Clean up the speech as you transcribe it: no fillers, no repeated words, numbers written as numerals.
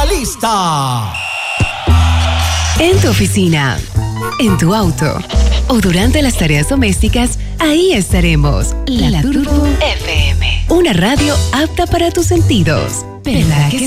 está lista. En tu oficina, en tu auto o durante las tareas domésticas, ahí estaremos. La Turbo FM. Una radio apta para tus sentidos. ¿Verdad que